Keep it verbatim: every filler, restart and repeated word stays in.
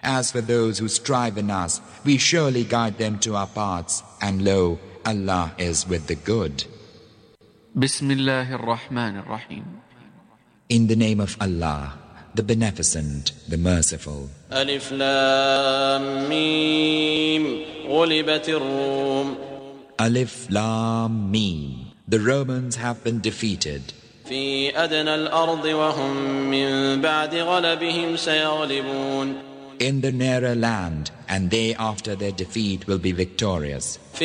As for those who strive in us, we surely guide them to our paths, and lo, Allah is with the good. Bismillahir Rahmanir Rahim. In the name of Allah, the Beneficent, the Merciful. Alif Lam Mim. Ghulibatir Rum. Alif Lam Mim. The Romans have been defeated. في أدنى الأرض وهم من بعد غلبهم سيغلبون. In the nearer land, and they after their defeat will be victorious.